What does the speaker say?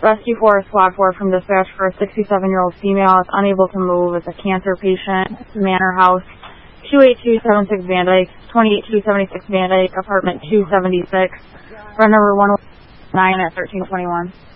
Rescue 4, Squad 4 from dispatch for a 67-year-old female that's unable to move. It's a cancer patient. Manor House, 28276 Van Dyke, 28276 Van Dyke, apartment 276, run number 109 at 1321.